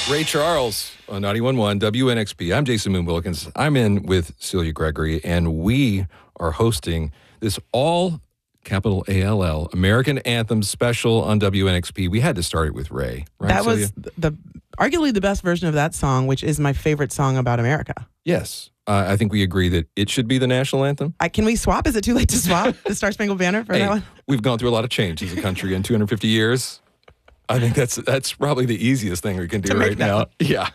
Ray Charles on 91.1 WNXP. I'm Jason Moon Wilkins. I'm in with Celia Gregory, and we are hosting this all capital ALL American Anthem special on WNXP. We had to start it with Ray, right? That Celia? was arguably the best version of that song, which is my favorite song about America. Yes. I think we agree that it should be the national anthem. Can we swap? Is it too late to swap the Star Spangled Banner for that one? We've gone through a lot of change as a country in 250 years. I think that's probably the easiest thing we can do right now. Yeah.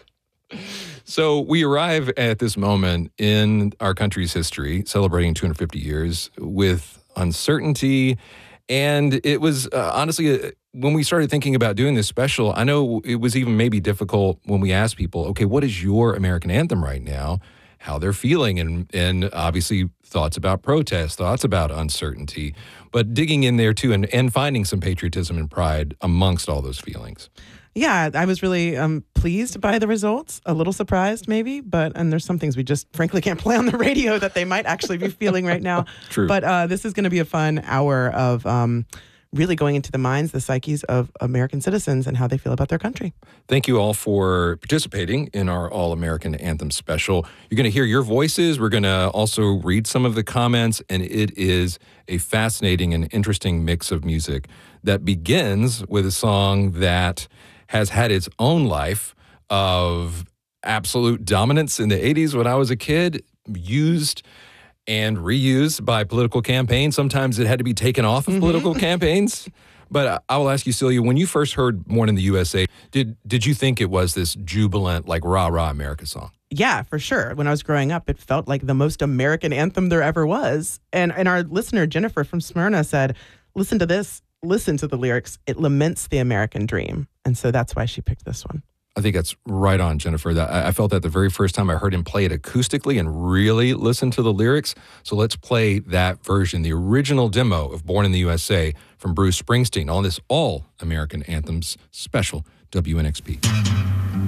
So we arrive at this moment in our country's history, celebrating 250 years with uncertainty. And it was honestly, when we started thinking about doing this special, I know it was even maybe difficult when we asked people, okay, what is your American anthem right now? How they're feeling, and obviously thoughts about protest, thoughts about uncertainty, but digging in there too and finding some patriotism and pride amongst all those feelings. Yeah, I was really pleased by the results, a little surprised maybe, and there's some things we just frankly can't play on the radio that they might actually be feeling right now. True. But this is going to be a fun hour of really going into the minds, the psyches of American citizens and how they feel about their country. Thank you all for participating in our All-American Anthem special. You're going to hear your voices. We're going to also read some of the comments, and it is a fascinating and interesting mix of music that begins with a song that has had its own life of absolute dominance in the 80s when I was a kid, used and reused by political campaigns. Sometimes it had to be taken off of political campaigns. But I will ask you, Celia, when you first heard Born in the USA, did you think it was this jubilant, like, rah-rah America song? Yeah, for sure. When I was growing up, it felt like the most American anthem there ever was. And our listener, Jennifer from Smyrna, said, listen to this, listen to the lyrics. It laments the American dream. And so that's why she picked this one. I think that's right on, Jennifer. I felt that the very first time I heard him play it acoustically and really listen to the lyrics. So let's play that version, the original demo of Born in the USA from Bruce Springsteen on this All-American Anthems special WNXP.